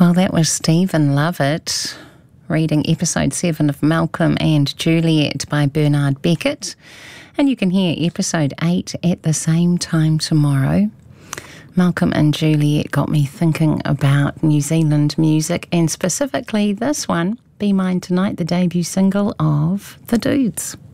Well, that was Stephen Lovett reading episode 7 of Malcolm and Juliet by Bernard Beckett. And you can hear episode 8 at the same time tomorrow. Malcolm and Juliet got me thinking about New Zealand music, and specifically this one, Be Mine Tonight, the debut single of The Dudes.